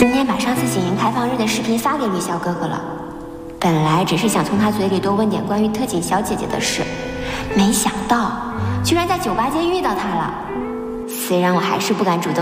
今天把上次醒营开放日的视频发给吕小哥哥了，本来只是想从他嘴里多问点关于特警小姐姐的事，没想到居然在酒吧间遇到他了。虽然我还是不敢主动